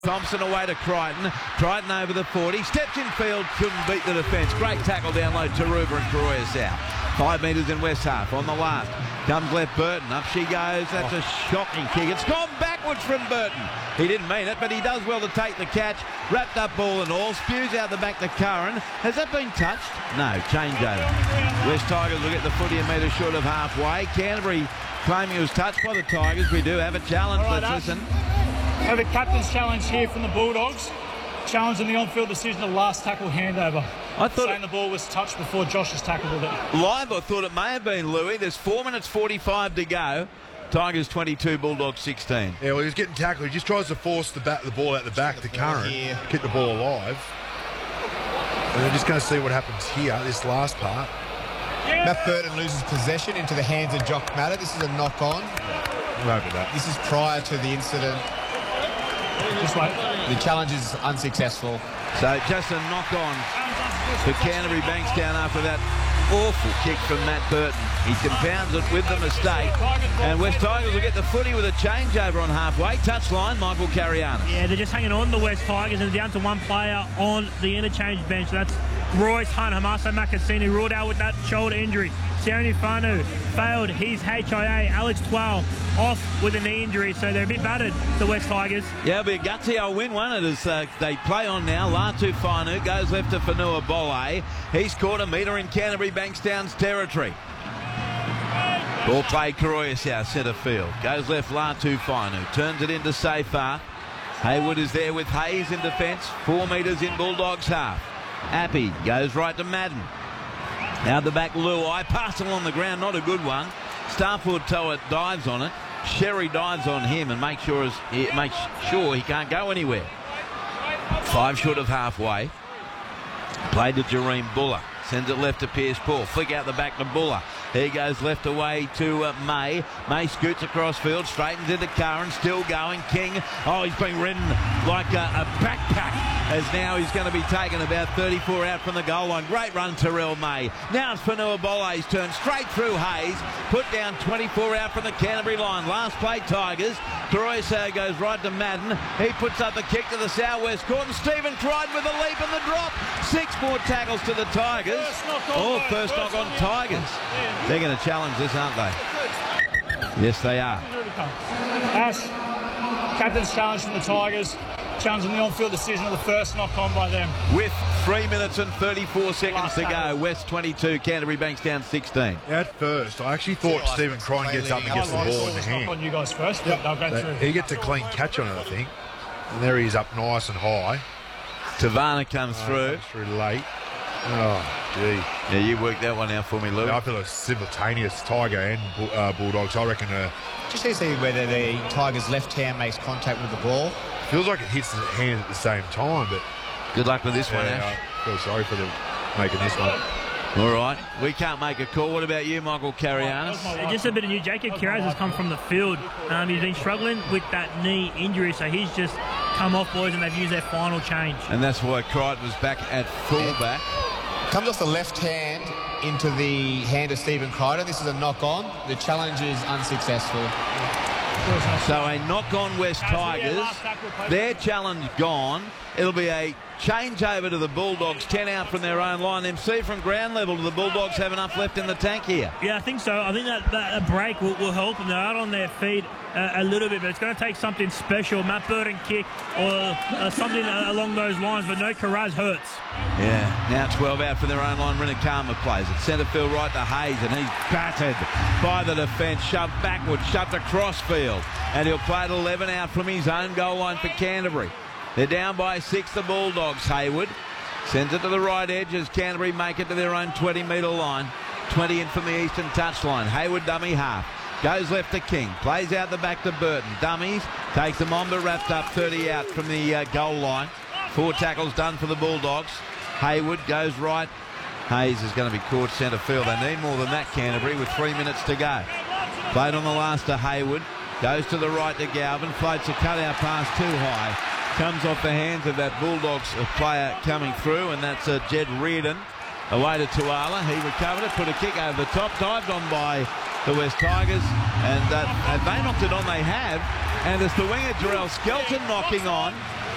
Thompson away to Crichton. Crichton over the 40. Steps in field. Couldn't beat the defence. Great tackle down low. Taruba and Caroyas out. 5 metres in West half. On the last. Comes left Burton. Up she goes. That's a shocking kick. It's gone backwards from Burton. He didn't mean it, but he does well to take the catch. Wrapped up ball and all. Spews out the back to Curran. Has that been touched? No. Changeover. West Tigers will get the footy a metre short of halfway. Canterbury claiming it was touched by the Tigers. We do have a challenge. Right, let's listen. Have a captain's challenge here from the Bulldogs. Challenge in the on-field decision of the last tackle handover. I thought saying the ball was touched before Josh has tackled it. Live, I thought it may have been Louis. There's 4 minutes 45 to go. Tigers 22, Bulldogs 16. Yeah, well, he's getting tackled. He just tries to force the ball out the back to Curran, keep the ball alive. And we're just going to see what happens here, this last part. Matt Burton loses possession into the hands of Jock Matter. This is a knock-on. Over that. This is prior to the incident. Just wait. The challenge is unsuccessful. So just a knock-on for Canterbury Bankstown after that awful kick from Matt Burton. He compounds it with the mistake. And West Tigers will get the footy with a changeover on halfway. Touchline, Michael Cariana. Yeah, they're just hanging on the West Tigers and down to one player on the interchange bench. That's Royce Hunt. Hamaso Makasini ruled out with that shoulder injury. Sione Fanu failed his HIA. Alex Twell off with a knee injury, so they're a bit battered, the West Tigers. Yeah, it'll be a gutsy old win, won't it, as they play on now. Latu Fanu goes left to Fanua Bole. He's caught a metre in Canterbury Bankstown's territory. Ball played Caroyas out centre field. Goes left Latu Fanu. Turns it into Safar. Haywood is there with Hayes in defence. 4 metres in Bulldogs half. Appy goes right to Madden. Out the back, Luai. Pass along the ground, not a good one. Starford Toa dives on it. Sherry dives on him and makes sure he can't go anywhere. 5 short of halfway. Played to Jareem Buller. Sends it left to Pierce Paul. Flick out the back to Buller. He goes left away to May. May scoots across field, straightens into Curran, still going. King, he's been ridden like a backpack, as now he's going to be taken about 34 out from the goal line. Great run, Terrell May. Now it's Fanua Bole's turn, straight through Hayes. Put down 24 out from the Canterbury line. Last play, Tigers. Caroyas goes right to Madden. He puts up the kick to the southwest court, and Stephen Crichton with the leap and the drop. 6 more tackles to the Tigers. First knock on Tigers. They're going to challenge this, aren't they? Yes, they are. Ash, captain's challenge from the Tigers. Challenging the on-field decision of the first knock-on by them. With 3 minutes and 34 seconds to go. West 22, Canterbury Bankstown 16. At first, I actually thought Stephen Crichton gets up and gets the ball in the hand. On you guys first, but they'll go through. He gets a clean catch on it, I think. And there he is up nice and high. Tavana comes through. Comes through late. Oh, gee. Yeah, you worked that one out for me, Lou. Yeah, I feel it's simultaneous, Tiger and Bulldogs. I reckon... Just to see whether the Tigers' left hand makes contact with the ball. Feels like it hits his hand at the same time, but... Good luck with this one, Ash. I feel sorry for them making this one. All right. We can't make a call. What about you, Michael Carianis? Just a bit of news. Jacob Kiraz has come from the field. He's been struggling with that knee injury, so he's just come off, boys, and they've used their final change. And that's why Crichton was back at fullback. Comes off the left hand into the hand of Stephen Crichton. This is a knock-on. The challenge is unsuccessful. So a knock-on West Tigers. Their challenge gone. It'll be a change over to the Bulldogs, 10 out from their own line. MC from ground level. Do the Bulldogs have enough left in the tank here? Yeah, I think so. I think that break will help them. They're out on their feet a little bit, but it's going to take something special. Matt Burton kick or something along those lines, but no, Karaz hurts. Yeah, now 12 out from their own line. Rinakama plays it. Centre field right to Hayes, and he's battered by the defence. Shoved backwards, shoved across field. And he'll play it 11 out from his own goal line for Canterbury. They're down by 6, the Bulldogs. Haywood sends it to the right edge as Canterbury make it to their own 20-metre line. 20 in from the eastern touchline. Haywood dummy half. Goes left to King. Plays out the back to Burton. Dummies. Takes them on, but wrapped up 30 out from the goal line. 4 tackles done for the Bulldogs. Haywood goes right. Hayes is going to be caught centre field. They need more than that, Canterbury, with 3 minutes to go. Played on the last to Haywood. Goes to the right to Galvin. Floats a cutout pass too high. Comes off the hands of that Bulldogs player coming through, and that's Jed Reardon. Away to Tuala. He recovered it, put a kick over the top, dived on by the West Tigers, and have they knocked it on? They have. And it's the winger Jarrell Skelton knocking on.